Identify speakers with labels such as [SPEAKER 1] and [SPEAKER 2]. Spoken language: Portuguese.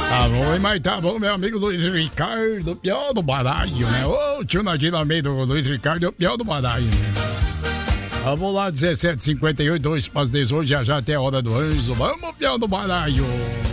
[SPEAKER 1] Tá bom, mas tá bom, meu amigo Luiz Ricardo, pior do baralho, né? Ô, tio Nadinho no meio do Luiz Ricardo, pior do baralho, né? Vamos lá, 17h58, 2 para as 18, já até a hora do anjo. Vamos, pior do baralho.